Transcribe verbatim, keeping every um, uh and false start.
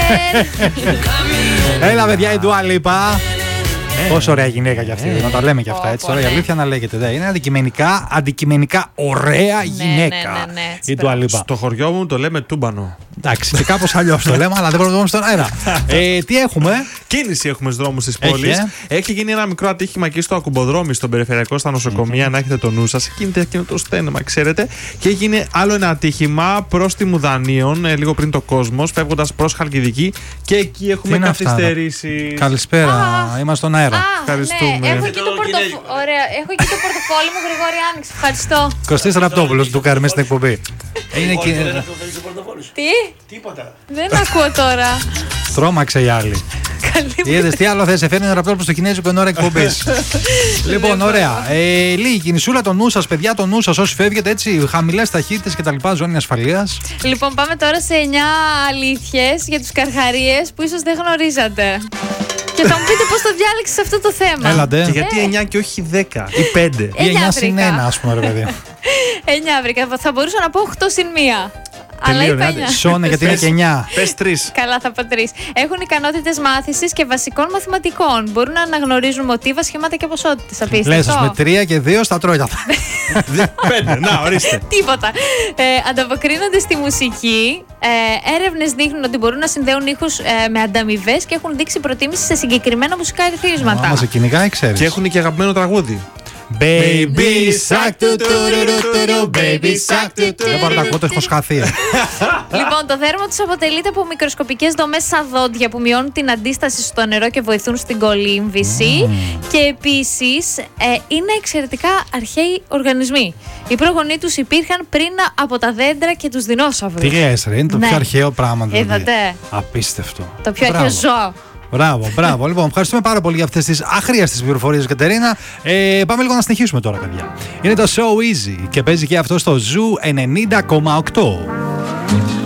Έλα, παιδιά, η Dua Lipa. Ε, Πόσο ωραία γυναίκα κι αυτή, ε, να τα λέμε κι αυτά, έτσι. Τώρα η αλήθεια να λέγεται. Δε. Είναι αντικειμενικά, αντικειμενικά ωραία γυναίκα. Ναι, ναι, ναι, η Dua Lipa. Στο χωριό μου το λέμε τούμπανο. Εντάξει, και κάπως αλλιώς το λέμε, αλλά δεν μπορούμε να το πούμε στον αέρα. ε, τι έχουμε? Κίνηση έχουμε στους δρόμους της πόλης. Έχει, ε? Έχει γίνει ένα μικρό ατύχημα εκεί στο Ακουμποδρόμι, στον περιφερειακό, στα νοσοκομεία. Mm-hmm. Να έχετε το νου σας. Γίνεται εκείνο το στένεμα, ξέρετε. Και έχει γίνει άλλο ένα ατύχημα προς τη Μουδανίων, ε, λίγο πριν το Κόσμος, φεύγοντας προς Χαλκιδική. Και εκεί έχουμε καθυστερήσει. Καλησπέρα, ah. είμαστε στον αέρα. Ah, ευχαριστούμε. Ναι, έχω εκεί το, πορτοφ... Ωραία. έχω εκεί το πορτοφόλι μου, Γρηγόρη Άνοιξη. Ευχαριστώ. Κωστής Ραπτόπουλος, του κάνουμε στην εκπομπή. Είναι εκεί. Τι? Τίποτα. Δεν ακούω τώρα. Τρώμαξε η άλλη. Είδες τι άλλο θες, σε φέρνει ένα ραπτόπουλο στο κινέζικο εν ώρα εκπομπής. Λοιπόν, ωραία. Ε, λίγη κινησούλα, το νου σας, παιδιά, το νου σας όσοι φεύγετε, έτσι, χαμηλές ταχύτητες και τα λοιπά, ζώνη ασφαλείας. Λοιπόν, πάμε τώρα σε εννιά αλήθειες για τους καρχαρίες που ίσως δεν γνωρίζατε. Και θα μου πείτε πώς το διάλεξες αυτό το θέμα. Έλατε. Και γιατί εννιά και όχι δέκα ή πέντε. Ή εννιά συν ένα, ας πούμε, ρε παιδί. εννιά βρήκα. Θα μπορούσα να πω οκτώ συν μία. Αλλά είπα εννιά. Σώνε, γιατί είναι και εννιά. Πες τρεις. Καλά, θα πω τρεις. Έχουν ικανότητες μάθησης και βασικών μαθηματικών. Μπορούν να αναγνωρίζουν μοτίβα, σχήματα και ποσότητες. Απίστευτο. Λες με τρία και δύο στα τρόλια. Πέντε. Να, ορίστε. Τίποτα. Ε, ανταποκρίνονται στη μουσική. Ε, έρευνες δείχνουν ότι μπορούν να συνδέουν ήχους ε, με ανταμοιβές και έχουν δείξει προτίμηση σε συγκεκριμένα μουσικά ρυθμίσματα. Μα σε κυνηγάει, ξέρεις. Και έχουν και αγαπημένο τραγούδι. Baby Shark, Baby Shark. Δεν μπορώ να ακούω, το έχω σχαθεί. Λοιπόν, το δέρμα τους αποτελείται από μικροσκοπικές δομές σαν δόντια που μειώνουν την αντίσταση στο νερό και βοηθούν στην κολύμβηση. Και επίσης ε, είναι εξαιρετικά αρχαίοι οργανισμοί. Οι πρόγονοί τους υπήρχαν πριν από τα δέντρα και τους δεινόσαυρους. Τι λες, ρε, είναι το Ναι. πιο αρχαίο πράγμα. Δηλαδή. Είδατε. Απίστευτο. Το πιο αρχαίο ζώο. Μπράβο, μπράβο. Λοιπόν, ευχαριστούμε πάρα πολύ για αυτές τις αχρίαστες πληροφορίες, Κατερίνα. Ε, πάμε λίγο να συνεχίσουμε τώρα, παιδιά. Είναι το So Easy και παίζει και αυτό στο Zoo ενενήντα κόμμα οκτώ.